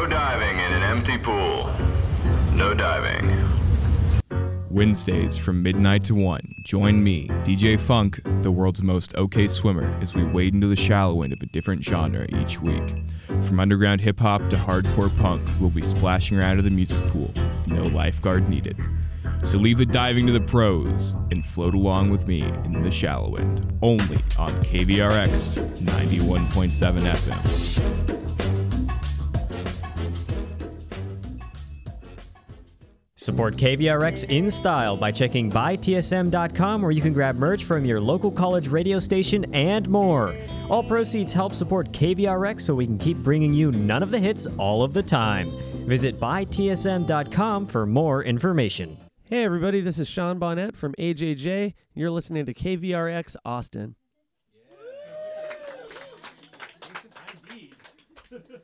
No diving in an empty pool. No diving. Wednesdays from midnight to 1, join me, DJ Funk, the world's most okay swimmer, as we wade into the shallow end of a different genre each week. From underground hip-hop to hardcore punk, we'll be splashing around in the music pool. No lifeguard needed. So leave the diving to the pros and float along with me in the shallow end, only on KVRX 91.7 FM. Support KVRX in style by checking buytsm.com, where you can grab merch from your local college radio station and more. All proceeds help support KVRX so we can keep bringing you none of the hits all of the time. Visit buytsm.com for more information. Hey everybody, this is Sean Bonnet from AJJ. You're listening to KVRX Austin.